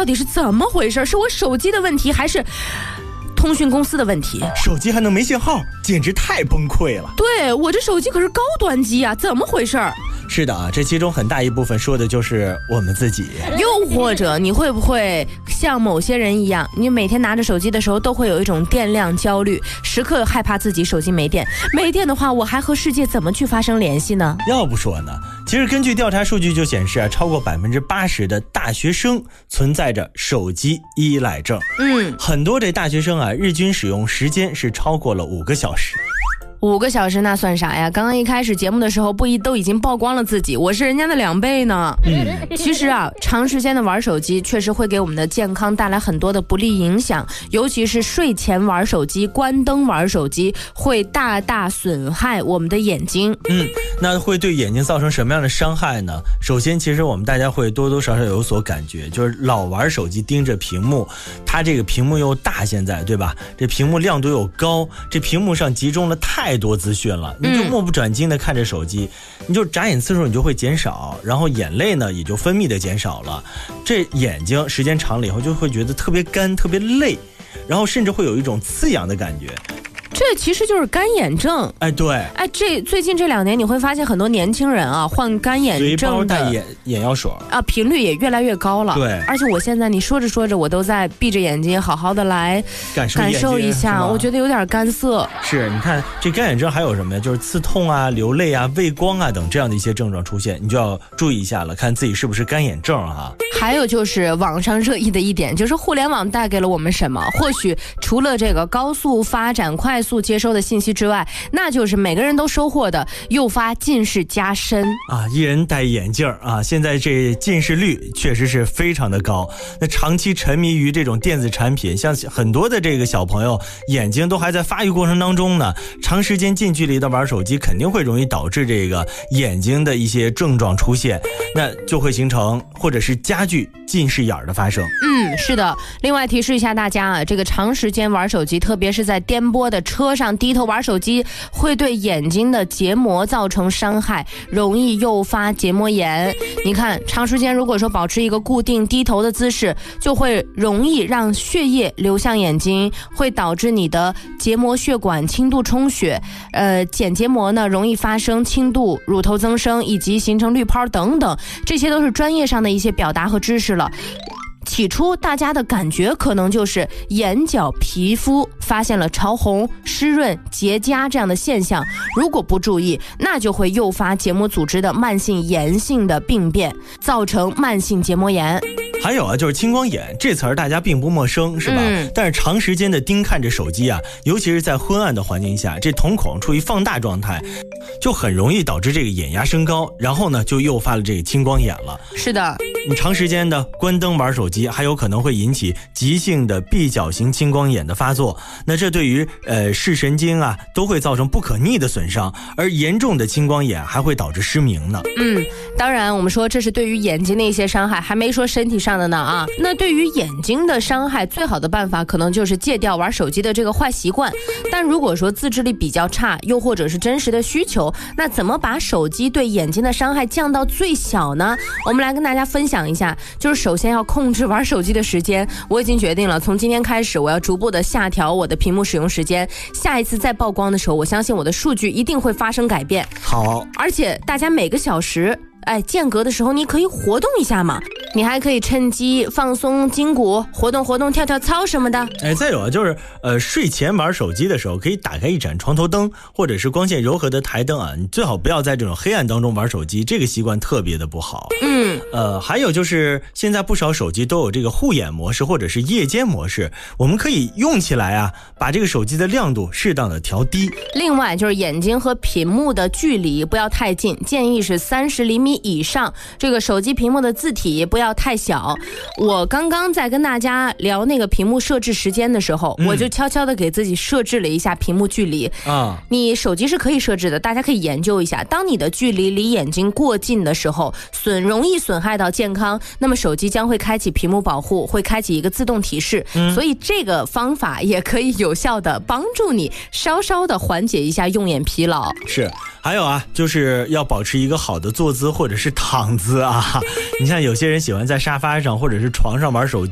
到底是怎么回事？是我手机的问题，还是通讯公司的问题？ 手机还能没信号，简直太崩溃了。 对，我这手机可是高端机啊，怎么回事？ 是的啊，这其中很大一部分说的就是我们自己。 又或者你会不会像某些人一样，你每天拿着手机的时候都会有一种电量焦虑，时刻害怕自己手机没电。没电的话，我还和世界怎么去发生联系呢？ 要不说呢，其实根据调查数据就显示啊，超过80%的大学生存在着手机依赖症。很多这大学生啊，日均使用时间是超过了5个小时。 5个小时那算啥呀？刚刚一开始节目的时候都已经曝光了自己，我是人家的2倍呢。其实啊，长时间的玩手机确实会给我们的健康带来很多的不利影响，尤其是睡前玩手机、关灯玩手机，会大大损害我们的眼睛。 那会对眼睛造成什么样的伤害呢？首先，其实我们大家会多多少少有所感觉，就是老玩手机盯着屏幕，它这个屏幕又大，现在对吧？这屏幕亮度又高，这屏幕上集中了太多资讯了，你就目不转睛的看着手机，你就眨眼次数你就会减少，然后眼泪呢也就分泌的减少了，这眼睛时间长了以后就会觉得特别干特别累，然后甚至会有一种刺痒的感觉。 这其实就是干眼症。 对， 最近这2年你会发现很多年轻人啊患干眼症的随包带眼药水啊频率也越来越高了。 对， 而且我现在你说着说着，我都在闭着眼睛好好的来感受一下，我觉得有点干涩。 是，你看这干眼症还有什么呀？就是刺痛啊、流泪啊、畏光啊等这样的一些症状出现，你就要注意一下了，看自己是不是干眼症啊。 还有就是网上热议的一点，就是互联网带给了我们什么？或许除了这个高速发展、快速接收的信息之外，那就是每个人都收获的诱发近视加深啊！一人戴眼镜啊，现在这近视率确实是非常的高。那长期沉迷于这种电子产品，像很多的这个小朋友眼睛都还在发育过程当中呢，长时间近距离的玩手机，肯定会容易导致这个眼睛的一些症状出现，那就会形成或者是加剧近视眼的发生。 是的。另外提示一下大家啊，这个长时间玩手机，特别是在颠簸的车上低头玩手机，会对眼睛的结膜造成伤害，容易诱发结膜炎。你看，长时间如果说保持一个固定低头的姿势，就会容易让血液流向眼睛，会导致你的结膜血管轻度充血，睑结膜呢容易发生轻度乳头增生以及形成滤泡等等，这些都是专业上的一些表达和知识了。起初大家的感觉可能就是眼角皮肤发现了潮红、湿润、结痂这样的现象，如果不注意，那就会诱发结膜组织的慢性炎性的病变，造成慢性结膜炎。 还有啊，就是青光眼这词儿大家并不陌生，是吧？但是长时间的盯看着手机啊，尤其是在昏暗的环境下，这瞳孔处于放大状态，就很容易导致这个眼压升高，然后呢就诱发了这个青光眼了。 是的， 你长时间的关灯玩手机，还有可能会引起急性的闭角型青光眼的发作，那这对于视神经啊都会造成不可逆的损伤，而严重的青光眼还会导致失明呢。 当然我们说这是对于眼睛的一些伤害，还没说身体上的呢啊。那对于眼睛的伤害，最好的办法可能就是戒掉玩手机的这个坏习惯。但如果说自制力比较差，又或者是真实的需求，那怎么把手机对眼睛的伤害降到最小呢？我们来跟大家分享一下，就是首先要控制玩手机的时间。我已经决定了，从今天开始我要逐步的下调我的屏幕使用时间，下一次再曝光的时候，我相信我的数据一定会发生改变。 好， 而且大家每个小时间隔的时候你可以活动一下嘛，你还可以趁机放松筋骨，活动活动，跳跳操什么的。 再有啊，就是睡前玩手机的时候，可以打开一盏床头灯，或者是光线柔和的台灯啊，你最好不要在这种黑暗当中玩手机，这个习惯特别的不好。还有就是现在不少手机都有这个护眼模式或者是夜间模式，我们可以用起来啊，把这个手机的亮度适当的调低。 另外就是眼睛和屏幕的距离不要太近，建议是30厘米以上，这个手机屏幕的字体不要太小。我刚刚在跟大家聊那个屏幕设置时间的时候，我就悄悄的给自己设置了一下屏幕距离你手机是可以设置的，大家可以研究一下。当你的距离离眼睛过近的时候，容易损害到健康，那么手机将会开启屏幕保护，会开启一个自动提示。所以这个方法也可以有效的帮助你稍稍的缓解一下用眼疲劳。 是，还有啊，就是要保持一个好的坐姿或者是躺姿啊。你像有些人喜欢在沙发上或者是床上玩手机，